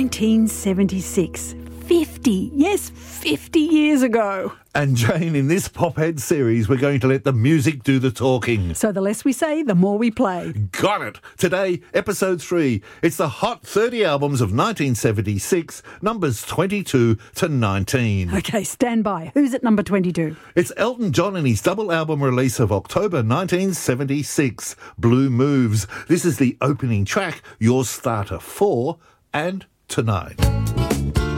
1976. 50, yes, 50 years ago. And Jane, in this Pophead series, we're going to let the music do the talking. So the less we say, the more we play. Got it. Today, episode 3. It's the Hot 30 albums of 1976, numbers 22 to 19. Okay, stand by. Who's at number 22? It's Elton John and his double album release of October 1976, Blue Moves. This is the opening track, your starter for and tonight.